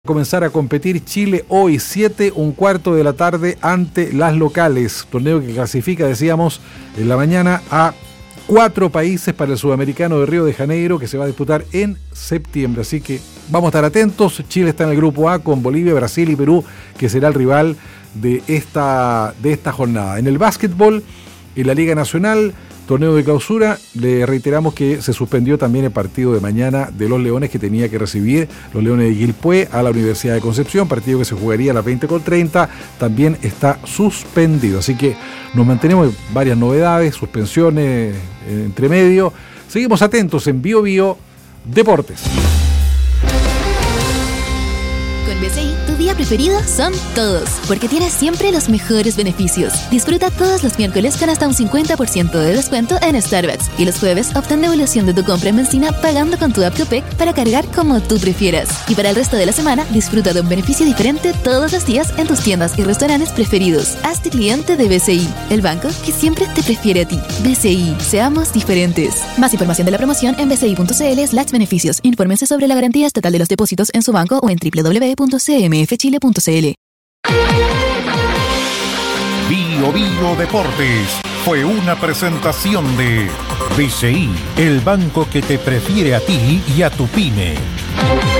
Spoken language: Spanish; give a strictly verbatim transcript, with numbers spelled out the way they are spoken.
Comenzar a competir Chile hoy, siete, un cuarto de la tarde ante las locales. Torneo que clasifica, decíamos, en la mañana a cuatro países para el Sudamericano de Río de Janeiro que se va a disputar en septiembre. Así que vamos a estar atentos. Chile está en el grupo A con Bolivia, Brasil y Perú, que será el rival de esta, de esta jornada. En el básquetbol, en la Liga Nacional, torneo de clausura, le reiteramos que se suspendió también el partido de mañana de los Leones que tenía que recibir los Leones de Quilpué a la Universidad de Concepción, partido que se jugaría a las veinte con treinta, también está suspendido. Así que nos mantenemos varias novedades, suspensiones eh, entre medio. Seguimos atentos en Bio Bio Deportes. Con B C I, tu día preferido son todos, porque tienes siempre los mejores beneficios. Disfruta todos los miércoles con hasta un cincuenta por ciento de descuento en Starbucks y los jueves obtén devolución de tu compra en benzina pagando con tu app Copec para cargar como tú prefieras. Y para el resto de la semana, disfruta de un beneficio diferente todos los días en tus tiendas y restaurantes preferidos. Hazte cliente de B C I, el banco que siempre te prefiere a ti. B C I, seamos diferentes. Más información de la promoción en bci.cl slash beneficios. Infórmense sobre la garantía estatal de los depósitos en su banco o en doble u doble u doble u punto c m f chile punto c l. Bio Bio Deportes fue una presentación de B C I, el banco que te prefiere a ti y a tu pyme.